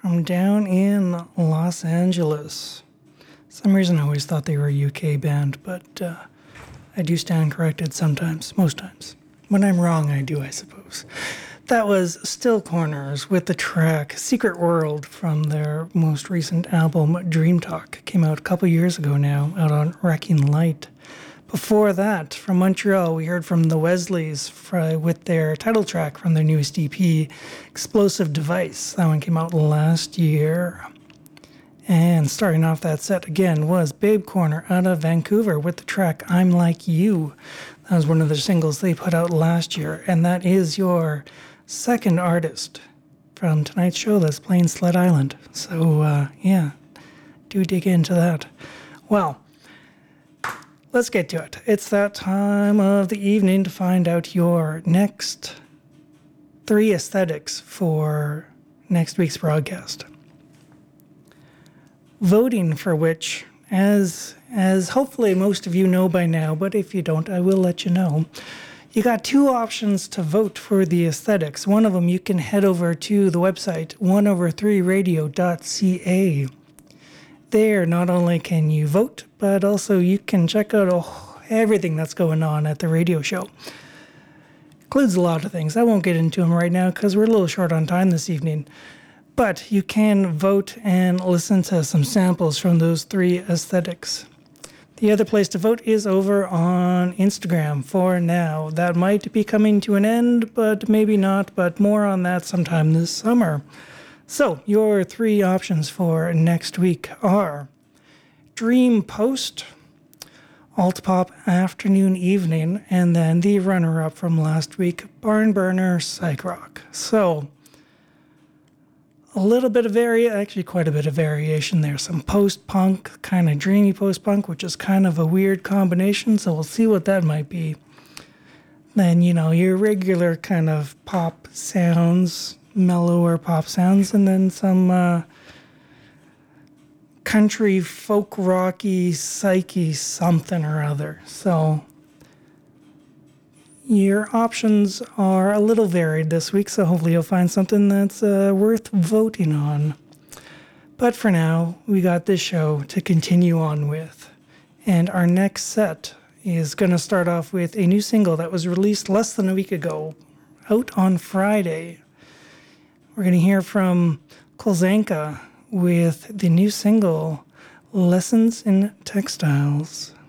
from down in Los Angeles. Some reason I always thought they were a UK band, but I do stand corrected sometimes, most times. When I'm wrong, I do, I suppose. That was Still Corners with the track Secret World from their most recent album, Dream Talk. Came out a couple years ago now, out on Wrecking Light. Before that, from Montreal, we heard from the Wesleys with their title track from their newest EP, Explosive Device. That one came out last year. And starting off that set again was Babe Corner out of Vancouver with the track I'm Like You. That was one of the singles they put out last year, and that is your second artist from tonight's show that's playing Sled Island. So, yeah, do dig into that. Well, let's get to it. It's that time of the evening to find out your next 3 aesthetics for next week's broadcast. Voting for which, as hopefully most of you know by now, but if you don't, I will let you know. You got 2 options to vote for the aesthetics. One of them, you can head over to the website 1over3radio.ca. There, not only can you vote, but also you can check out everything that's going on at the radio show. Includes a lot of things. I won't get into them right now because we're a little short on time this evening. But you can vote and listen to some samples from those 3 aesthetics. The other place to vote is over on Instagram for now. That might be coming to an end, but maybe not, but more on that sometime this summer. So, your 3 options for next week are Dream Post, Alt Pop Afternoon Evening, and then the runner-up from last week, Barn Burner Psych Rock. So, a little bit of actually quite a bit of variation there. Some post-punk, kind of dreamy post-punk, which is kind of a weird combination, so we'll see what that might be. Then, your regular kind of pop sounds, mellower pop sounds, and then some country, folk rocky, psyche something or other. So your options are a little varied this week, so hopefully you'll find something that's worth voting on. But for now, we got this show to continue on with. And our next set is going to start off with a new single that was released less than a week ago, out on Friday. We're going to hear from Kolzanka with the new single, Lessons in Textiles.